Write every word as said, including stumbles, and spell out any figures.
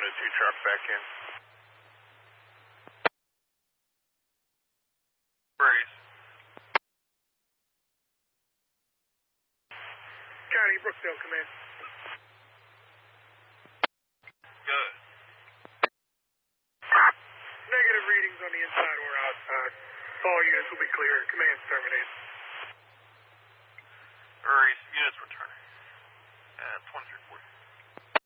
oh two truck back in. Breeze. County, Brookdale, command. Good. Negative readings on the inside or outside. All units will be clear. Command terminated. Breeze. Units returning. And twenty-three.